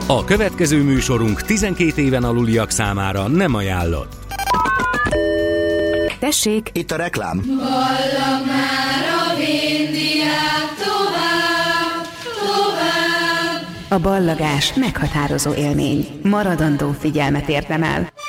A következő műsorunk 12 éven aluliak számára nem ajánlott. Tessék! Itt a reklám. Ballag már a vindiák tovább, tovább. A ballagás meghatározó élmény. Maradandó figyelmet érdemel.